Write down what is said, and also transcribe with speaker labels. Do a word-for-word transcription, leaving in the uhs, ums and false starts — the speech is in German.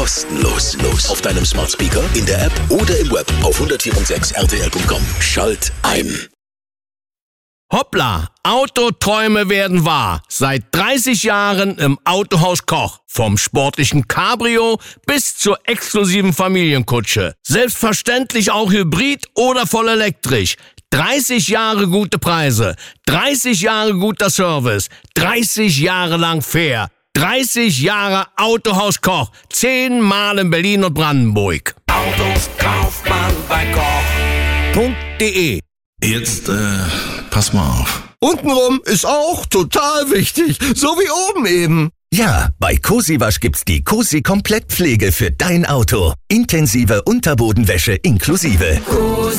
Speaker 1: kostenlos. Los auf deinem Smart Speaker, in der App oder im Web auf hundertvier Komma sechs R T L Punkt com. Schalt ein.
Speaker 2: Hoppla, Autoträume werden wahr. Seit dreißig Jahren im Autohaus Koch. Vom sportlichen Cabrio bis zur exklusiven Familienkutsche. Selbstverständlich auch Hybrid oder voll elektrisch. dreißig Jahre gute Preise. dreißig Jahre guter Service. dreißig Jahre lang fair. dreißig Jahre Autohaus Koch. Zehnmal in Berlin und Brandenburg.
Speaker 3: Autos kauft man bei Koch.
Speaker 2: Punkt de.
Speaker 4: Jetzt, äh, pass mal auf.
Speaker 5: Untenrum ist auch total wichtig, so wie oben eben.
Speaker 6: Ja, bei Cosi Wasch gibt's die Cosi Komplettpflege für dein Auto. Intensive Unterbodenwäsche inklusive.